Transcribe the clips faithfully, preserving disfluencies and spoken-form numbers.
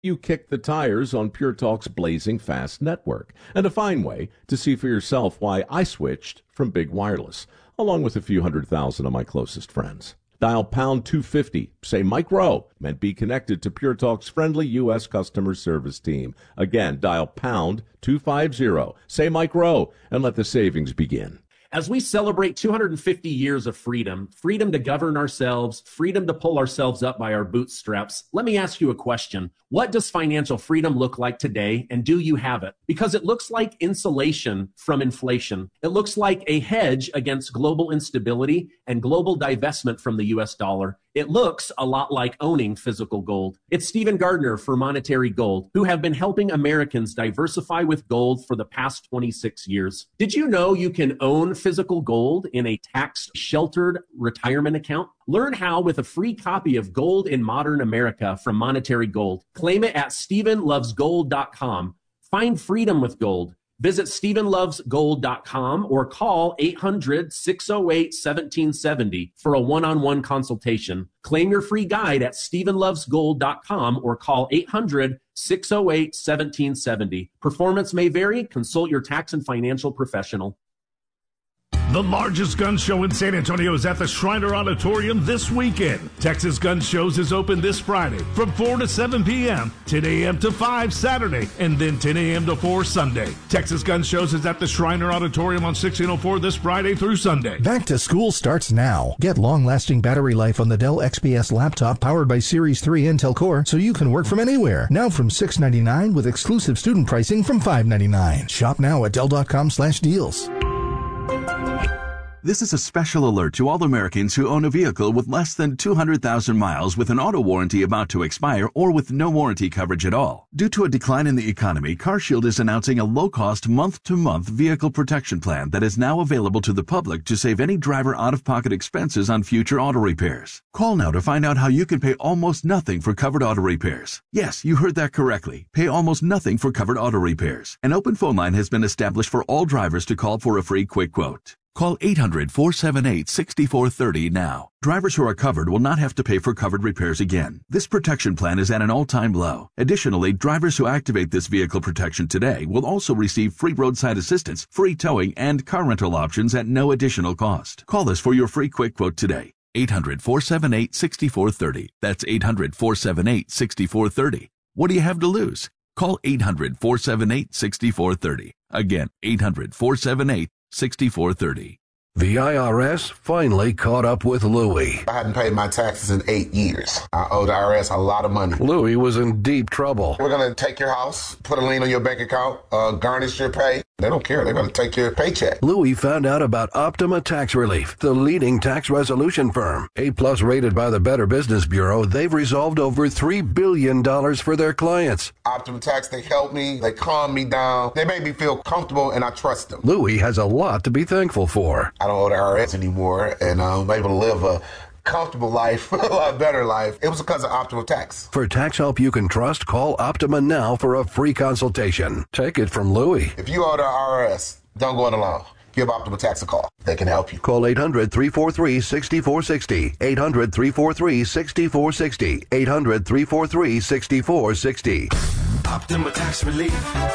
You kick the tires on Pure Talk's blazing fast network, and a fine way to see for yourself why I switched from Big Wireless, along with a few hundred thousand of my closest friends. Dial pound two fifty, say Mike Rowe, and be connected to Pure Talk's friendly U S customer service team. Again, dial pound two fifty, say Mike Rowe, and let the savings begin. As we celebrate two hundred fifty years of freedom, freedom to govern ourselves, freedom to pull ourselves up by our bootstraps, let me ask you a question. What does financial freedom look like today, and do you have it? Because it looks like insulation from inflation. It looks like a hedge against global instability and global divestment from the U S dollar. It looks a lot like owning physical gold. It's Stephen Gardner for Monetary Gold, who have been helping Americans diversify with gold for the past twenty-six years. Did you know you can own physical gold in a tax-sheltered retirement account? Learn how with a free copy of Gold in Modern America from Monetary Gold. Claim it at stephen loves gold dot com. Find freedom with gold. Visit stephen loves gold dot com or call eight hundred, six oh eight, one seven seven oh for a one-on-one consultation. Claim your free guide at stephen loves gold dot com or call eight hundred, six oh eight, one seven seven oh. Performance may vary. Consult your tax and financial professional. The largest gun show in San Antonio is at the Shriner Auditorium this weekend. Texas Gun Shows is open this Friday from four to seven p.m., ten a.m. to five Saturday, and then ten a.m. to four Sunday. Texas Gun Shows is at the Shriner Auditorium on sixteen oh four this Friday through Sunday. Back to school starts now. Get long-lasting battery life on the Dell X P S laptop powered by Series three Intel Core so you can work from anywhere. Now from six ninety-nine with exclusive student pricing from five ninety-nine. Shop now at Dell.com slash deals. This is a special alert to all Americans who own a vehicle with less than two hundred thousand miles with an auto warranty about to expire or with no warranty coverage at all. Due to a decline in the economy, CarShield is announcing a low-cost month-to-month vehicle protection plan that is now available to the public to save any driver out-of-pocket expenses on future auto repairs. Call now to find out how you can pay almost nothing for covered auto repairs. Yes, you heard that correctly. Pay almost nothing for covered auto repairs. An open phone line has been established for all drivers to call for a free quick quote. Call eight hundred, four seven eight, six four three zero now. Drivers who are covered will not have to pay for covered repairs again. This protection plan is at an all-time low. Additionally, drivers who activate this vehicle protection today will also receive free roadside assistance, free towing, and car rental options at no additional cost. Call us for your free quick quote today. eight hundred, four seven eight, six four three zero. That's eight hundred, four seven eight, six four three zero. What do you have to lose? Call eight hundred, four seven eight, six four three zero. Again, eight hundred, four seven eight, six four three zero. The I R S finally caught up with Louie. I hadn't paid my taxes in eight years. I owe the I R S a lot of money. Louie was in deep trouble. We're going to take your house, put a lien on your bank account, uh, garnish your pay. They don't care. They're going to take your paycheck. Louie found out about Optima Tax Relief, the leading tax resolution firm. A-plus rated by the Better Business Bureau, they've resolved over three billion dollars for their clients. Optima Tax, they help me. They calm me down. They make me feel comfortable, and I trust them. Louie has a lot to be thankful for. I don't owe the I R S anymore, and I'm able to live a comfortable life, a lot better life. It was because of Optima Tax. For tax help you can trust, call Optima now for a free consultation. Take it from Louie. If you owe the I R S, don't go it alone. Give Optima Tax a call. They can help you. Call eight hundred, three four three, six four six zero. eight hundred, three four three, six four six zero. eight hundred, three four three, six four six zero. Optima Tax Relief.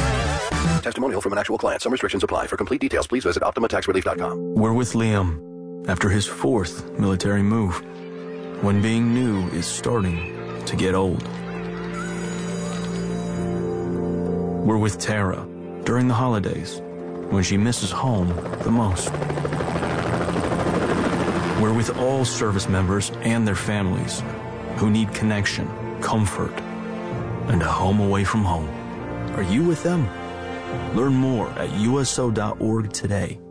Testimonial from an actual client. Some restrictions apply. For complete details, please visit Optima Tax Relief dot com. We're with Liam after his fourth military move, when being new is starting to get old. We're with Tara during the holidays, when she misses home the most. We're with all service members and their families who need connection, comfort, and a home away from home. Are you with them? Learn more at U S O dot org today.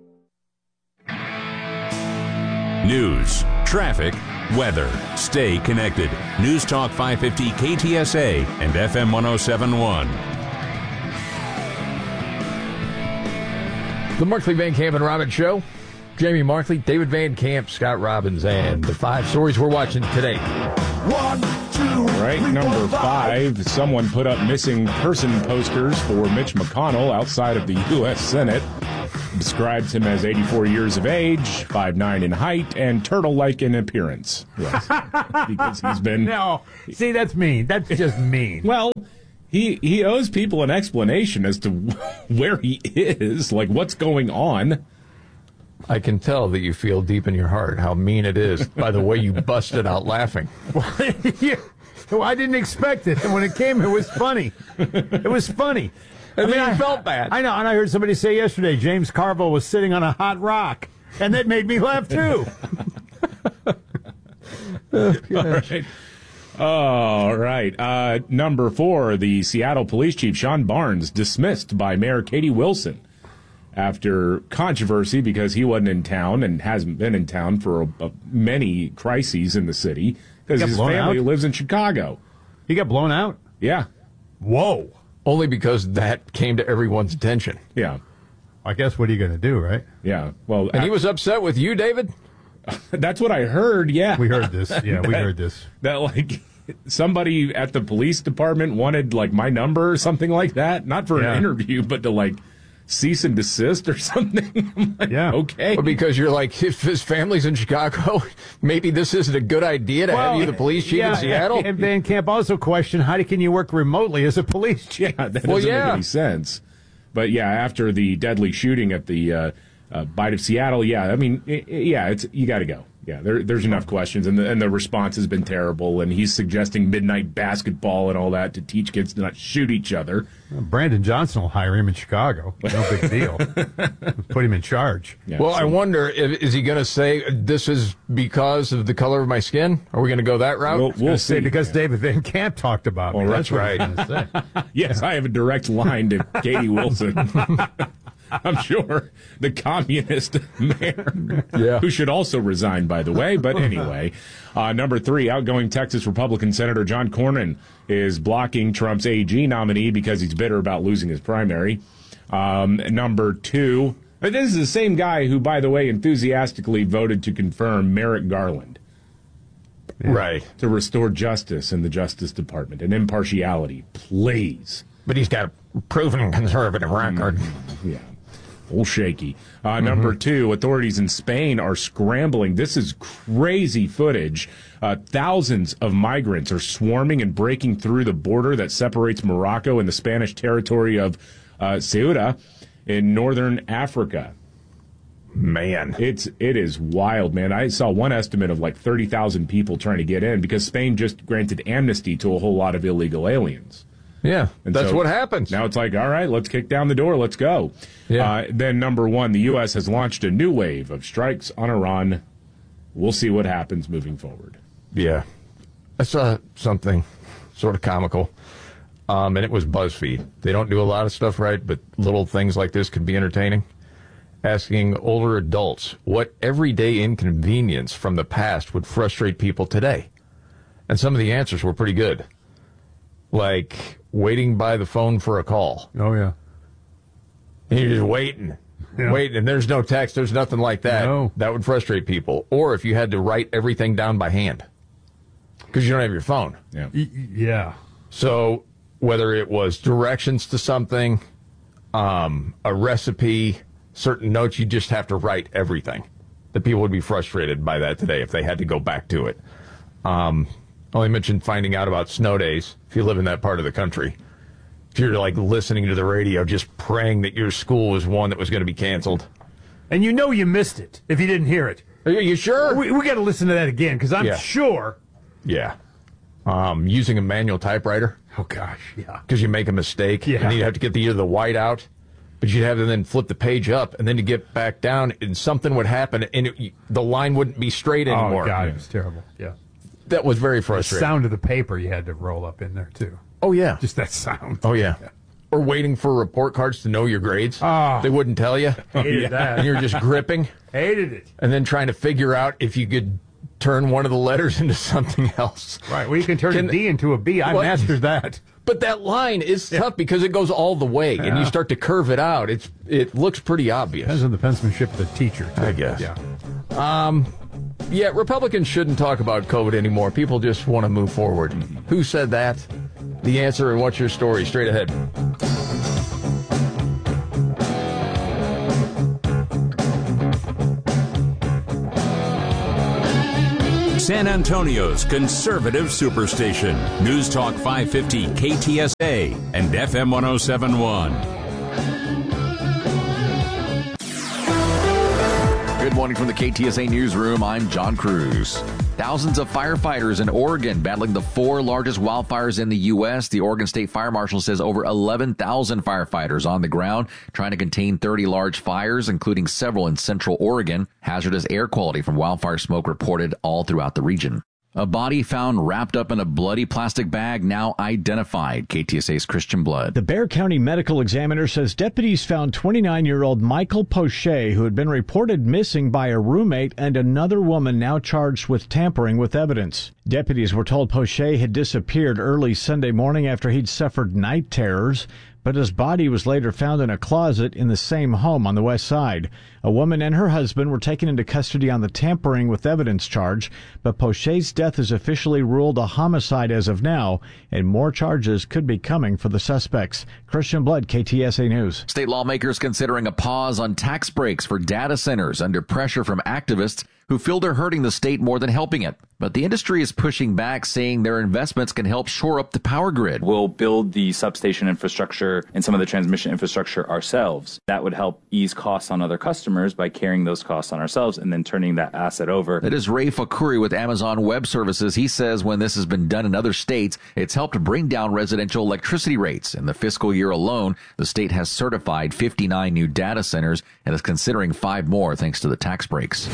News, traffic, weather. Stay connected. News Talk five fifty K T S A and F M one oh seven point one. The Markley, Van Camp, and Robbins Show. Jamie Markley, David Van Camp, Scott Robbins, and the five stories we're watching today. One, two, right, three, number four, five. five. Someone put up missing person posters for Mitch McConnell outside of the U S Senate. describes him as eighty-four years of age, five nine in height, and turtle-like in appearance. Yes. Because he's been... No, see, that's mean. That's just mean. Well, he he owes people an explanation as to where he is, like what's going on. I can tell that you feel deep in your heart how mean it is by the way you busted out laughing. Yeah. Well, I didn't expect it, and when it came, it was funny. It was funny. And I mean, then you I felt bad. I know, and I heard somebody say yesterday James Carville was sitting on a hot rock, and that made me laugh too. Oh, all right. All right. Uh, number four, the Seattle Police Chief Sean Barnes dismissed by Mayor Katie Wilson after controversy because he wasn't in town and hasn't been in town for a, a, many crises in the city because his family out? lives in Chicago. He got blown out? Yeah. Whoa. Only because that came to everyone's attention. Yeah. I guess what are you going to do, right? Yeah. Well, and he was upset with you, David? That's what I heard, yeah. We heard this. Yeah, that, we heard this. That, like, somebody at the police department wanted, like, my number or something like that. Not for Yeah. an interview, but to, like, cease and desist or something. I'm like, Yeah. okay. Well, because you're like, if his family's in Chicago, maybe this isn't a good idea to have you the police chief yeah, in Seattle. And Van Camp also questioned, how can you work remotely as a police chief? Yeah, that Well, doesn't yeah. make any sense. But, yeah, after the deadly shooting at the uh, uh, Bite of Seattle, yeah, I mean, i- i- yeah, it's you got to go. Yeah, there, there's enough questions, and the, and the response has been terrible, and he's suggesting midnight basketball and all that to teach kids to not shoot each other. Well, Brandon Johnson will hire him in Chicago. No big deal. Put him in charge. Yeah, well, so- I wonder, if, is he going to say this is because of the color of my skin? Are we going to go that route? We'll, we'll see. Say because David Van Camp talked about me. Well, That's that's right. What he's gonna say. Yes, I have a direct line to Katie Wilson. I'm sure the communist mayor, Yeah. who should also resign, by the way. But anyway, uh, number three, outgoing Texas Republican Senator John Cornyn is blocking Trump's A G nominee because he's bitter about losing his primary. Um, number two, this is the same guy who, by the way, enthusiastically voted to confirm Merrick Garland. Right. To restore justice in the Justice Department and impartiality, please. But he's got a proven conservative record. Yeah. Old shaky. Uh, mm-hmm. Number two, authorities in Spain are scrambling. This is crazy footage. Uh, thousands of migrants are swarming and breaking through the border that separates Morocco and the Spanish territory of uh, Ceuta in northern Africa. Man. It's, it is wild, man. I saw one estimate of like thirty thousand people trying to get in because Spain just granted amnesty to a whole lot of illegal aliens. Yeah, And that's so what happens. Now it's like, all right, let's kick down the door. Let's go. Yeah. Uh, then number one, the U S has launched a new wave of strikes on Iran. We'll see what happens moving forward. Yeah. I saw something sort of comical, um, and it was BuzzFeed. They don't do a lot of stuff right, but little things like this could be entertaining. Asking older adults what everyday inconvenience from the past would frustrate people today. And some of the answers were pretty good. Like waiting by the phone for a call. Oh, yeah. And you're just waiting, Yeah. waiting, and there's no text, there's nothing like that. No. That would frustrate people. Or if you had to write everything down by hand because you don't have your phone. Yeah. Y- yeah. So whether it was directions to something, um, a recipe, certain notes, you just have to write everything. The people would be frustrated by that today if they had to go back to it. Um, only mentioned finding out about snow days if you live in that part of the country. If you're like listening to the radio, just praying that your school was one that was going to be canceled. And you know you missed it if you didn't hear it. Are you sure? We, we got to listen to that again because I'm Yeah. sure. Yeah. Um, using a manual typewriter. Oh, gosh, yeah. Because you make a mistake. Yeah. And you'd have to get the, either the white out, but you'd have to then flip the page up, and then to get back down, and something would happen, and it, the line wouldn't be straight anymore. Oh, God, it was terrible. Yeah. That was very The frustrating. sound of the paper you had to roll up in there, too. Oh, yeah. Just that sound. Oh, yeah. Or waiting for report cards to know your grades. Oh. They wouldn't tell you. Hated Yeah. that. And you're just gripping, Hated it. and then trying to figure out if you could turn one of the letters into something else. Right. Well, you can turn Can- a D into a B. I What? mastered that. But that line is tough because it goes all the way, and you Yeah. start to curve it out. It's It looks pretty obvious. Depends on the penmanship of the teacher, too. I guess. Yeah. Um, yeah, Republicans shouldn't talk about COVID anymore. People just want to move forward. Who said that? The answer and what's your story? Straight ahead. San Antonio's conservative superstation. News Talk five fifty K T S A and F M one oh seven point one. Good morning from the K T S A Newsroom. I'm John Cruz. Thousands of firefighters in Oregon battling the four largest wildfires in the U S. The Oregon State Fire Marshal says over eleven thousand firefighters on the ground trying to contain thirty large fires, including several in central Oregon. Hazardous air quality from wildfire smoke reported all throughout the region. A body found wrapped up in a bloody plastic bag, now identified. K T S A's Christian Blood. The Bexar County Medical Examiner says deputies found twenty-nine-year-old Michael Poche, who had been reported missing by a roommate and another woman now charged with tampering with evidence. Deputies were told Poche had disappeared early Sunday morning after he'd suffered night terrors, but his body was later found in a closet in the same home on the west side. A woman and her husband were taken into custody on the tampering with evidence charge, but Poche's death is officially ruled a homicide as of now, and more charges could be coming for the suspects. Christian Blood, K T S A News. State lawmakers considering a pause on tax breaks for data centers under pressure from activists who feel they're hurting the state more than helping it. But the industry is pushing back, saying their investments can help shore up the power grid. We'll build the substation infrastructure and some of the transmission infrastructure ourselves. That would help ease costs on other customers by carrying those costs on ourselves and then turning that asset over. That is Ray Fakuri with Amazon Web Services. He says when this has been done in other states, it's helped bring down residential electricity rates. In the fiscal year alone, the state has certified fifty-nine new data centers and is considering five more thanks to the tax breaks.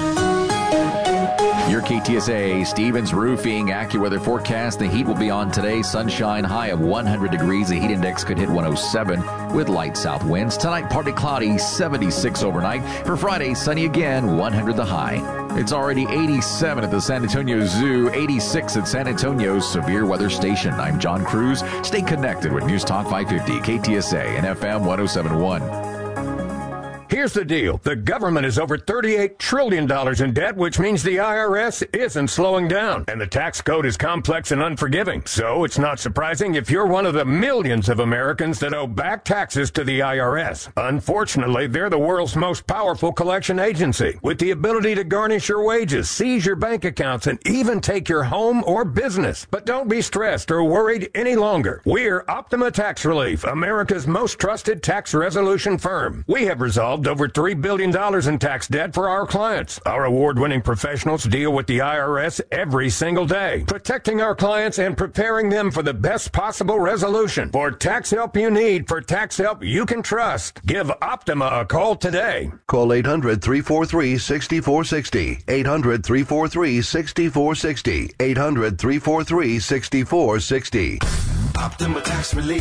Your K T S A Stevens Roofing AccuWeather forecast. The heat will be on today. Sunshine, high of one hundred degrees. The heat index could hit one oh seven with light south winds. Tonight, partly cloudy, seventy-six overnight. For Friday, sunny again, one hundred the high. It's already eighty-seven at the San Antonio Zoo, eighty-six at San Antonio's Severe Weather Station. I'm John Cruz. Stay connected with News Talk five fifty, K T S A and F M one oh seven point one. Here's the deal. The government is over thirty-eight trillion dollars in debt, which means the I R S isn't slowing down. And the tax code is complex and unforgiving. So it's not surprising if you're one of the millions of Americans that owe back taxes to the I R S. Unfortunately, they're the world's most powerful collection agency, with the ability to garnish your wages, seize your bank accounts, and even take your home or business. But don't be stressed or worried any longer. We're Optima Tax Relief, America's most trusted tax resolution firm. We have resolved over three billion dollars in tax debt for our clients. Our award-winning professionals deal with the I R S every single day, protecting our clients and preparing them for the best possible resolution. For tax help you need, for tax help you can trust, give Optima a call today. Call eight hundred, three four three, six four six zero, eight hundred, three four three, six four six zero, eight hundred, three four three, six four six zero. Optima Tax Relief.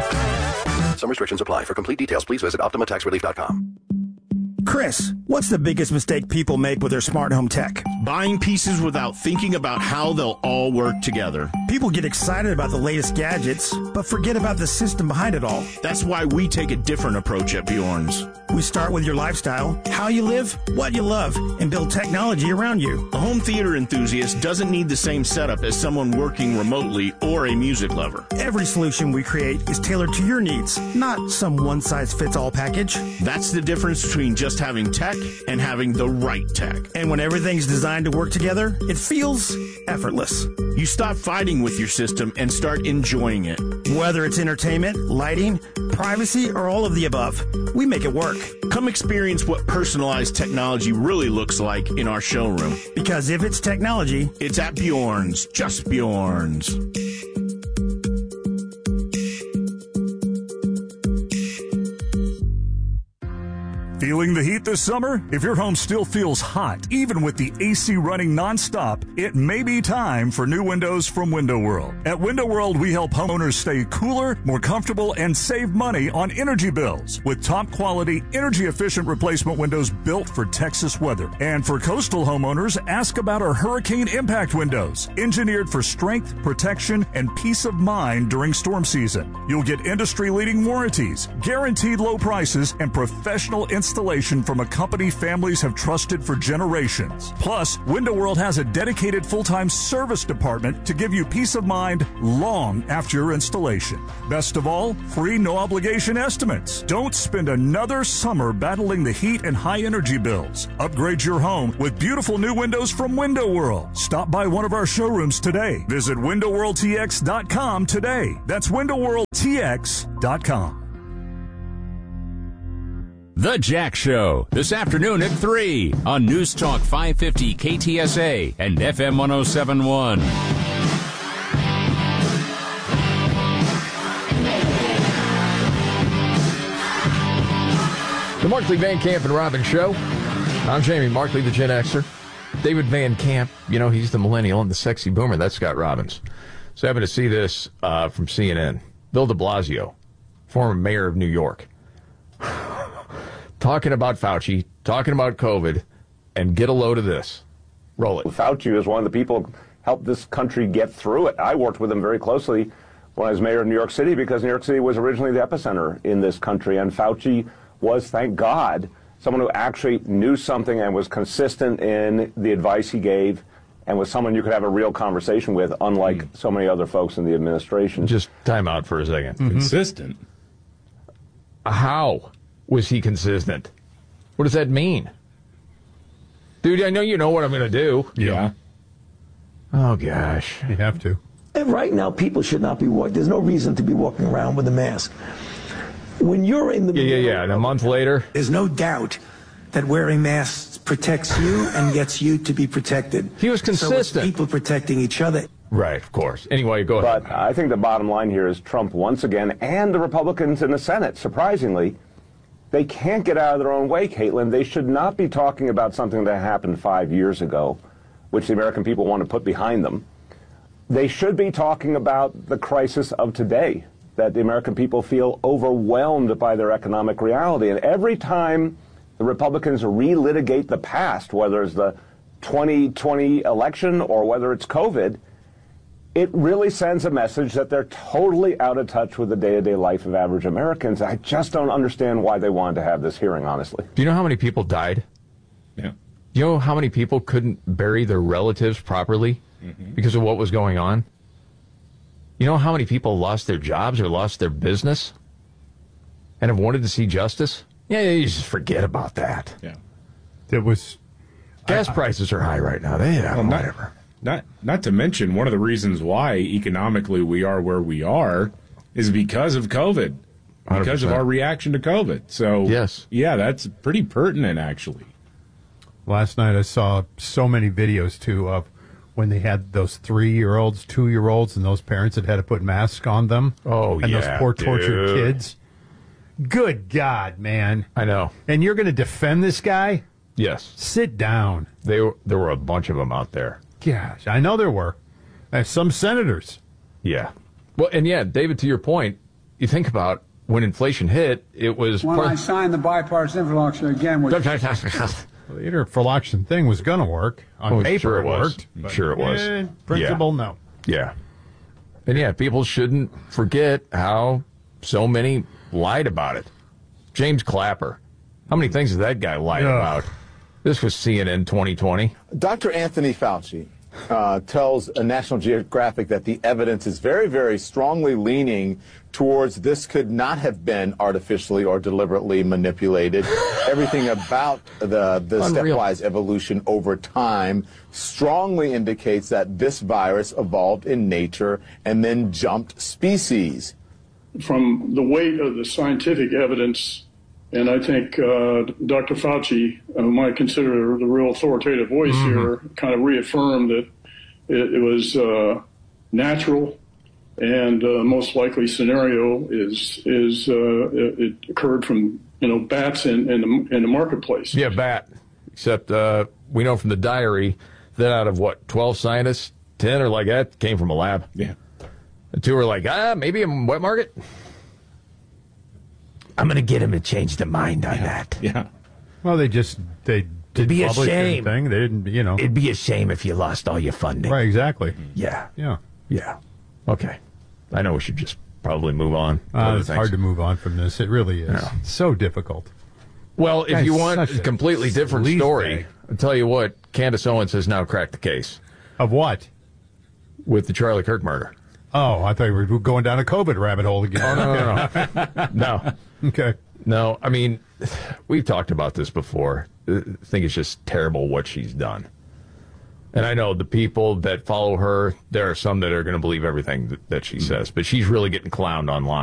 Some restrictions apply. For complete details, please visit optima tax relief dot com. Chris, what's the biggest mistake people make with their smart home tech? Buying pieces without thinking about how they'll all work together. People get excited about the latest gadgets, but forget about the system behind it all. That's why we take a different approach at Bjorn's. We start with your lifestyle, how you live, what you love, and build technology around you. A home theater enthusiast doesn't need the same setup as someone working remotely or a music lover. Every solution we create is tailored to your needs, not some one-size-fits-all package. That's the difference between just having tech and having the right tech. And when everything's designed to work together, it feels effortless. You stop fighting with your system and start enjoying it. Whether it's entertainment, lighting, privacy, or all of the above, we make it work. Come experience what personalized technology really looks like in our showroom. Because if it's technology, it's at Bjorn's, just Bjorn's. Feeling the heat this summer? If your home still feels hot, even with the A C running nonstop, it may be time for new windows from Window World. At Window World, we help homeowners stay cooler, more comfortable, and save money on energy bills with top quality, energy efficient replacement windows built for Texas weather. And for coastal homeowners, ask about our hurricane impact windows, engineered for strength, protection, and peace of mind during storm season. You'll get industry leading warranties, guaranteed low prices, and professional installation installation from a company families have trusted for generations. Plus, Window World has a dedicated full-time service department to give you peace of mind long after your installation. Best of all, free no-obligation estimates. Don't spend another summer battling the heat and high energy bills. Upgrade your home with beautiful new windows from Window World. Stop by one of our showrooms today. Visit window world t x dot com today. That's window world t x dot com. The Jack Show, this afternoon at three on News Talk five fifty K T S A and F M one oh seven point one. The Markley, Van Camp, and Robin Show. I'm Jamie Markley, the Gen Xer. David Van Camp, you know, he's the millennial and the sexy boomer. That's Scott Robbins. So happy to see this uh, from C N N. Bill de Blasio, former mayor of New York, talking about Fauci, talking about COVID, and get a load of this. Roll it. Fauci is one of the people who helped this country get through it. I worked with him very closely when I was mayor of New York City because New York City was originally the epicenter in this country, and Fauci was, thank God, someone who actually knew something and was consistent in the advice he gave and was someone you could have a real conversation with, unlike mm. so many other folks in the administration. Just time out for a second. Mm-hmm. Consistent? How was he consistent? What does that mean? Dude, I know you know what I'm going to do. Yeah. Oh, gosh. You have to. And right now, people should not be walking. There's no reason to be walking around with a mask. When you're in the yeah, yeah, yeah, and a month later, there's no doubt that wearing masks protects you and gets you to be protected. He was consistent. So it's people protecting each other. Right, of course. Anyway, go ahead. But I think the bottom line here is Trump once again, and the Republicans in the Senate, surprisingly, they can't get out of their own way, Caitlin. They should not be talking about something that happened five years ago, which the American people want to put behind them. They should be talking about the crisis of today, that the American people feel overwhelmed by their economic reality. And every time the Republicans relitigate the past, whether it's the twenty twenty election or whether it's COVID, it really sends a message that they're totally out of touch with the day-to-day life of average Americans. I just don't understand why they wanted to have this hearing, honestly. Do you know how many people died? Yeah. Do you know how many people couldn't bury their relatives properly mm-hmm. because of what was going on? You know how many people lost their jobs or lost their business and have wanted to see justice? Yeah, you just forget about that. Yeah. It was... Gas I, prices are high right now. They, yeah, well, whatever. Not, not to mention, one of the reasons why economically we are where we are is because of COVID, because one hundred percent of our reaction to COVID. So, yes. yeah, that's pretty pertinent, actually. Last night I saw so many videos, too, of when they had those three-year-olds, two-year-olds, and those parents that had to put masks on them. Oh, and yeah, those poor tortured dude. kids. Good God, man. I know. And you're going to defend this guy? Yes. Sit down. They were, there were a bunch of them out there. Gosh, I know there were. Uh, some senators. Yeah. Well, and yeah, David, to your point, you think about when inflation hit, it was... When part- I signed the bipartisan infrastructure again, which... Well, the interfloction thing was going to work. On oh, paper, sure it, it was. worked. But sure it was. Eh, principle, yeah. no. Yeah. And yeah, people shouldn't forget how so many lied about it. James Clapper. How many things has that guy lied Ugh. about? This was C N N twenty twenty. Doctor Anthony Fauci uh, tells a National Geographic that the evidence is very, very strongly leaning towards this could not have been artificially or deliberately manipulated. Everything about the, the stepwise evolution over time strongly indicates that this virus evolved in nature and then jumped species. From the weight of the scientific evidence, and I think uh, Doctor Fauci, whom I consider the real authoritative voice mm-hmm. here, kind of reaffirmed that it, it was uh, natural, and uh, most likely scenario is is uh, it, it occurred from you know bats in in the, in the marketplace. Yeah, bat. Except uh, we know from the diary that out of what twelve scientists, ten or like that came from a lab. Yeah, the two were like, ah, maybe a wet market. I'm going to get him to change their mind on yeah. that. Yeah. Well, they just they did be a publish shame. anything. They didn't, you know. It'd be a shame if you lost all your funding. Right, exactly. Yeah. Yeah. Yeah. Okay. I know we should just probably move on. Uh, it's things. hard to move on from this. It really is. Yeah. So difficult. Well, if Guy's you want such a a completely different sleaze story, bag. I'll tell you what, Candace Owens has now cracked the case. Of what? With the Charlie Kirk murder. Oh, I thought you were going down a COVID rabbit hole again. Oh, no, no, no. No. Okay. No, I mean, we've talked about this before. I think it's just terrible what she's done. And I know the people that follow her, there are some that are going to believe everything that, that she says, but she's really getting clowned online.